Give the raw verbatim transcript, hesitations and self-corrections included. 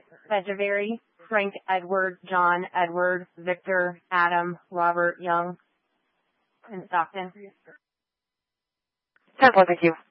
Vegevari, Frank Edward, John Edward, Victor, Adam, Robert Young, in Stockton. ten four, thank you.